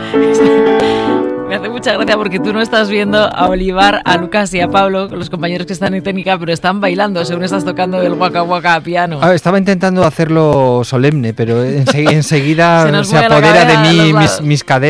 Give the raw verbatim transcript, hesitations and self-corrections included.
Me hace mucha gracia porque tú no estás viendo a Olivar, a Lucas y a Pablo, los compañeros que están en técnica, pero están bailando según estás tocando el Waka Waka a piano. Ah, estaba intentando hacerlo solemne, pero ense- enseguida se, se, nos se mueve la apodera de cabeza, mí los- mis, mis caderas.